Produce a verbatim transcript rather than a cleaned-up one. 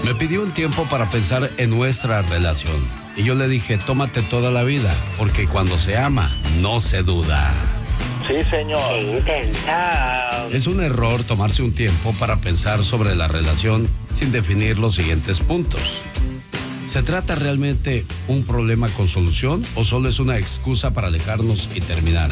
Me pidió un tiempo para pensar en nuestra relación. Y yo le dije, tómate toda la vida, porque cuando se ama, no se duda. Sí, señor. Intensa. Es un error tomarse un tiempo para pensar sobre la relación sin definir los siguientes puntos. ¿Se trata realmente un problema con solución o solo es una excusa para alejarnos y terminar?